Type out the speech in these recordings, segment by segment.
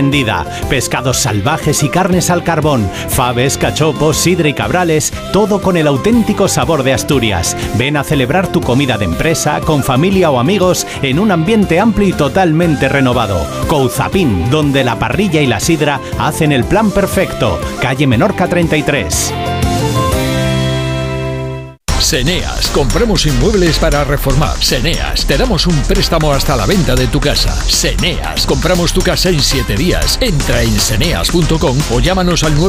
encendida. Pescados salvajes y carnes al carbón, faves, cachopos, sidra y cabrales, todo con el auténtico sabor de Asturias. Ven a celebrar tu comida de empresa, con familia o amigos, en un ambiente amplio y totalmente renovado. Couzapin, donde la parrilla y la sidra hacen el plan perfecto. Calle Menorca 33. Seneas, compramos inmuebles para reformar. Seneas, te damos un préstamo hasta la venta de tu casa. Seneas, compramos tu casa en 7 días. Entra en seneas.com o llámanos al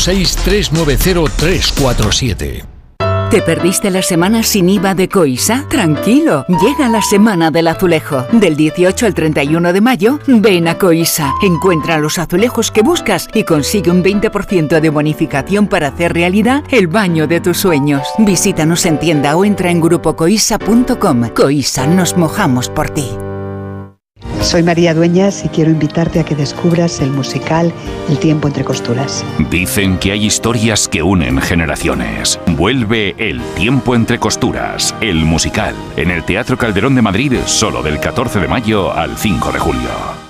916-390-347. ¿Te perdiste la semana sin IVA de Coisa? Tranquilo, llega la Semana del Azulejo. Del 18 al 31 de mayo, ven a Coisa. Encuentra los azulejos que buscas y consigue un 20% de bonificación para hacer realidad el baño de tus sueños. Visítanos en tienda o entra en grupocoisa.com. Coisa, nos mojamos por ti. Soy María Dueñas y quiero invitarte a que descubras el musical El tiempo entre costuras. Dicen que hay historias que unen generaciones. Vuelve El tiempo entre costuras, el musical, en el Teatro Calderón de Madrid, solo del 14 de mayo al 5 de julio.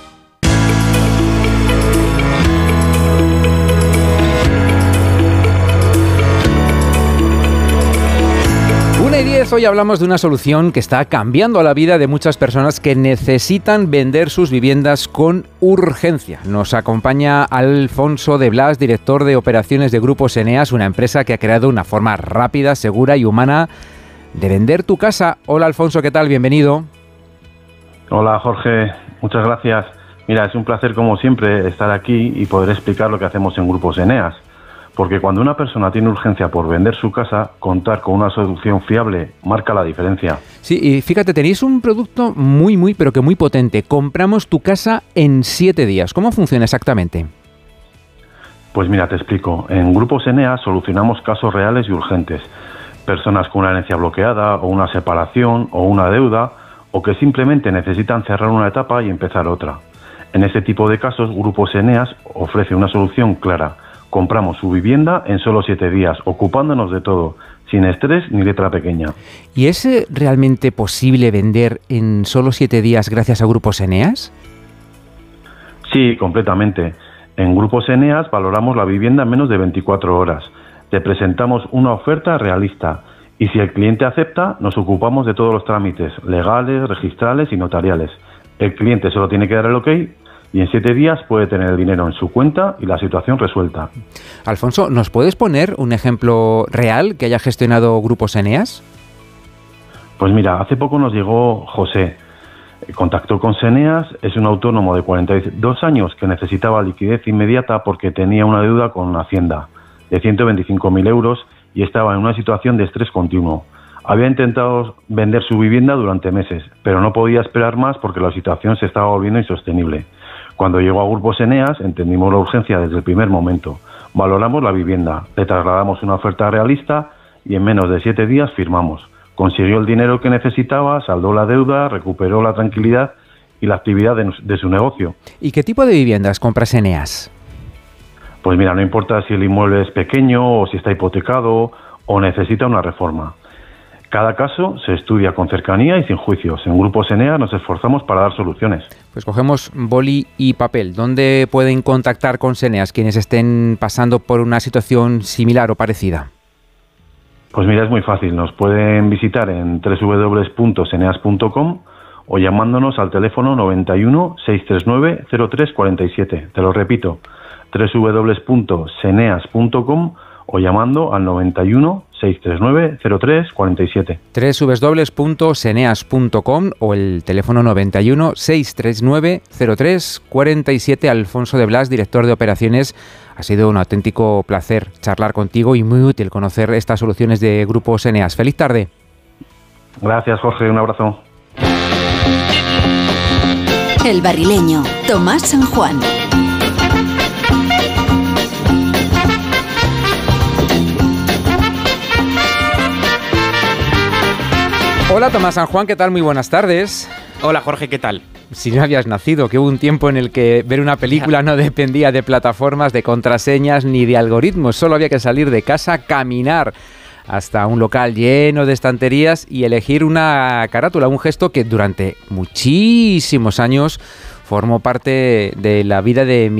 Hoy hablamos de una solución que está cambiando la vida de muchas personas que necesitan vender sus viviendas con urgencia. Nos acompaña Alfonso de Blas, director de operaciones de Grupos Eneas, una empresa que ha creado una forma rápida, segura y humana de vender tu casa. Hola Alfonso, ¿qué tal? Bienvenido. Hola Jorge, muchas gracias. Mira, es un placer como siempre estar aquí y poder explicar lo que hacemos en Grupos Eneas. Porque cuando una persona tiene urgencia por vender su casa, contar con una solución fiable marca la diferencia. Sí, y fíjate, tenéis un producto muy potente. Compramos tu casa en 7 días. ¿Cómo funciona exactamente? Pues mira, te explico. En Grupos Eneas solucionamos casos reales y urgentes. Personas con una herencia bloqueada, o una separación, o una deuda, o que simplemente necesitan cerrar una etapa y empezar otra. En este tipo de casos, Grupos Eneas ofrece una solución clara. Compramos su vivienda en solo 7 días, ocupándonos de todo, sin estrés ni letra pequeña. ¿Y es realmente posible vender en solo 7 días gracias a Grupos Eneas? Sí, completamente. En Grupos Eneas valoramos la vivienda en menos de 24 horas. Te presentamos una oferta realista y si el cliente acepta, nos ocupamos de todos los trámites legales, registrales y notariales. El cliente solo tiene que dar el ok y en 7 días puede tener el dinero en su cuenta y la situación resuelta. Alfonso, ¿nos puedes poner un ejemplo real que haya gestionado Grupos Eneas? Pues mira, hace poco nos llegó José. Contactó con Eneas, es un autónomo de 42 años que necesitaba liquidez inmediata porque tenía una deuda con Hacienda de 125.000 euros y estaba en una situación de estrés continuo. Había intentado vender su vivienda durante meses, pero no podía esperar más porque la situación se estaba volviendo insostenible. Cuando llegó a Grupos Eneas, entendimos la urgencia desde el primer momento. Valoramos la vivienda, le trasladamos una oferta realista y en menos de 7 días firmamos. Consiguió el dinero que necesitaba, saldó la deuda, recuperó la tranquilidad y la actividad de su negocio. ¿Y qué tipo de viviendas compras Eneas? Pues mira, no importa si el inmueble es pequeño o si está hipotecado o necesita una reforma. Cada caso se estudia con cercanía y sin juicios. En Grupos Eneas nos esforzamos para dar soluciones. Pues cogemos boli y papel. ¿Dónde pueden contactar con Eneas quienes estén pasando por una situación similar o parecida? Pues mira, es muy fácil. Nos pueden visitar en www.eneas.com o llamándonos al teléfono 91 639 0347. Te lo repito, www.eneas.com o llamando al 91 639 0347. www.eneas.com o el teléfono 91 639 0347. Alfonso de Blas, director de operaciones, ha sido un auténtico placer charlar contigo y muy útil conocer estas soluciones de Grupos Eneas. ¡Feliz tarde! Gracias, Jorge. Un abrazo. El Barrileño, Tomás San Juan. Hola Tomás San Juan, ¿qué tal? Muy buenas tardes. Hola Jorge, ¿qué tal? Si no habías nacido, que hubo un tiempo en el que ver una película no dependía de plataformas, de contraseñas ni de algoritmos, solo había que salir de casa, caminar hasta un local lleno de estanterías y elegir una carátula, un gesto que durante muchísimos años formó parte de la vida de